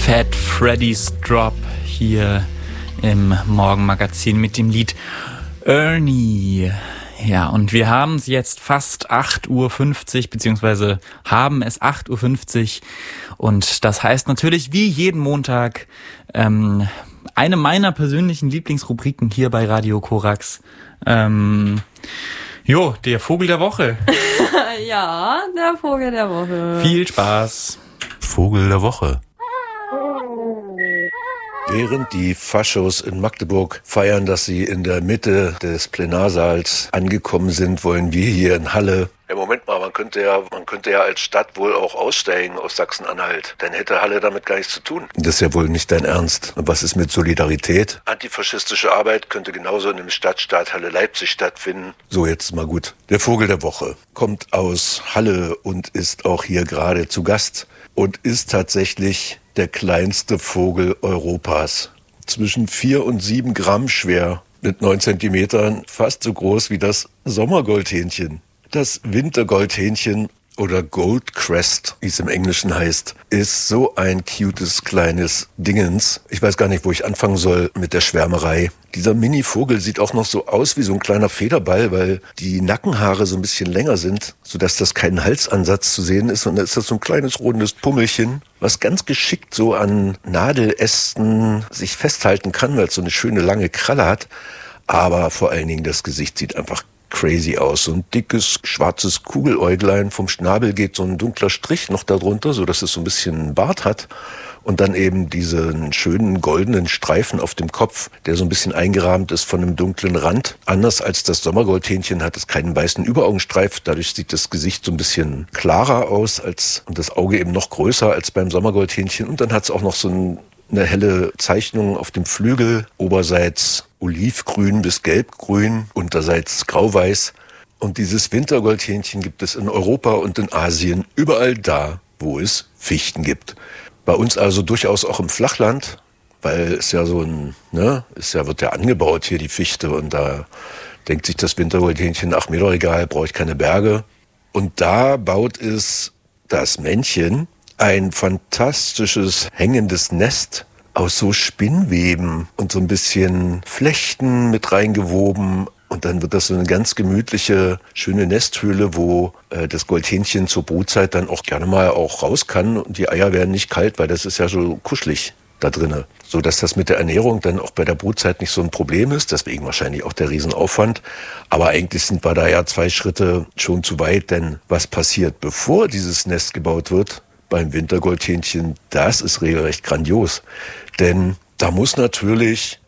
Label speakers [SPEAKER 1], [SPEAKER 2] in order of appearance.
[SPEAKER 1] Fat Freddy's Drop hier im Morgenmagazin mit dem Lied Ernie. Ja, und wir haben es jetzt fast 8.50 Uhr, beziehungsweise haben es 8.50 Uhr. Und das heißt natürlich wie jeden Montag eine meiner persönlichen Lieblingsrubriken hier bei Radio Korax. Der Vogel der Woche.
[SPEAKER 2] Ja, der Vogel der Woche.
[SPEAKER 1] Viel Spaß.
[SPEAKER 3] Vogel der Woche.
[SPEAKER 4] Während die Faschos in Magdeburg feiern, dass sie in der Mitte des Plenarsaals angekommen sind, wollen wir hier in Halle. Ja, Moment mal, man könnte ja als Stadt wohl auch aussteigen aus Sachsen-Anhalt. Dann hätte Halle damit gar nichts zu tun. Das ist ja wohl nicht dein Ernst. Und was ist mit Solidarität? Antifaschistische Arbeit könnte genauso in dem Stadtstaat Halle-Leipzig stattfinden. So, jetzt mal gut. Der Vogel der Woche kommt aus Halle und ist auch hier gerade zu Gast und ist tatsächlich der kleinste Vogel Europas. Zwischen 4 und 7 Gramm schwer, mit 9 Zentimetern, fast so groß wie das Sommergoldhähnchen. Das Wintergoldhähnchen oder Goldcrest, wie es im Englischen heißt, ist so ein cutes kleines Dingens. Ich weiß gar nicht, wo ich anfangen soll mit der Schwärmerei. Dieser Mini-Vogel sieht auch noch so aus wie so ein kleiner Federball, weil die Nackenhaare so ein bisschen länger sind, sodass das kein Halsansatz zu sehen ist. Und da ist das so ein kleines rundes Pummelchen, was ganz geschickt so an Nadelästen sich festhalten kann, weil es so eine schöne lange Kralle hat. Aber vor allen Dingen das Gesicht sieht einfach crazy aus. So ein dickes, schwarzes Kugeläuglein. Vom Schnabel geht so ein dunkler Strich noch darunter, so dass es so ein bisschen Bart hat. Und dann eben diesen schönen goldenen Streifen auf dem Kopf, der so ein bisschen eingerahmt ist von einem dunklen Rand. Anders als das Sommergoldhähnchen hat es keinen weißen Überaugenstreif. Dadurch sieht das Gesicht so ein bisschen klarer aus und das Auge eben noch größer als beim Sommergoldhähnchen. Und dann hat es auch noch so eine helle Zeichnung auf dem Flügel, oberseits olivgrün bis gelbgrün, unterseits grauweiß. Und dieses Wintergoldhähnchen gibt es in Europa und in Asien überall da, wo es Fichten gibt. Bei uns also durchaus auch im Flachland, weil es ja wird ja angebaut hier die Fichte und da denkt sich das Wintergoldhähnchen, ach mir doch egal, brauche ich keine Berge. Und da baut es das Männchen ein fantastisches hängendes Nest aus so Spinnweben und so ein bisschen Flechten mit reingewoben. Und dann wird das so eine ganz gemütliche, schöne Nesthöhle, wo das Goldhähnchen zur Brutzeit dann auch gerne mal auch raus kann. Und die Eier werden nicht kalt, weil das ist ja so kuschelig da drinne. So dass das mit der Ernährung dann auch bei der Brutzeit nicht so ein Problem ist. Deswegen wahrscheinlich auch der Riesenaufwand. Aber eigentlich sind wir da ja 2 Schritte schon zu weit. Denn was passiert, bevor dieses Nest gebaut wird beim Wintergoldhähnchen, das ist regelrecht grandios. Denn da muss natürlich